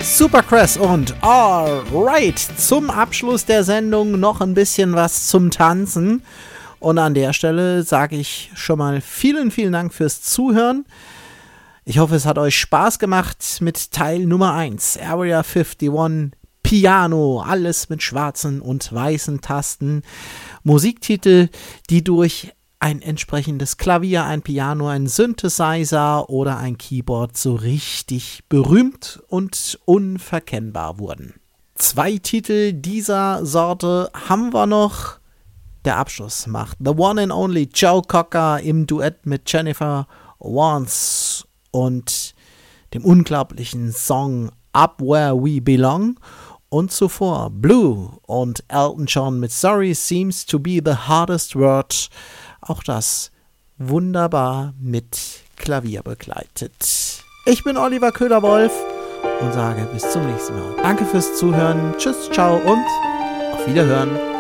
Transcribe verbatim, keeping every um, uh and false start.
Supercrest und Alright. Zum Abschluss der Sendung noch ein bisschen was zum Tanzen. Und an der Stelle sage ich schon mal vielen, vielen Dank fürs Zuhören. Ich hoffe, es hat euch Spaß gemacht mit Teil Nummer eins. Area einundfünfzig, Piano, alles mit schwarzen und weißen Tasten. Musiktitel, die durch ein entsprechendes Klavier, ein Piano, ein Synthesizer oder ein Keyboard so richtig berühmt und unverkennbar wurden. Zwei Titel dieser Sorte haben wir noch. Der Abschluss macht The One and Only Joe Cocker im Duett mit Jennifer Warnes und dem unglaublichen Song Up Where We Belong. Und zuvor Blue und Elton John mit Sorry Seems to Be the Hardest Word. Auch das wunderbar mit Klavier begleitet. Ich bin Oliver Köhler-Wolf und sage bis zum nächsten Mal. Danke fürs Zuhören. Tschüss, ciao und auf Wiederhören.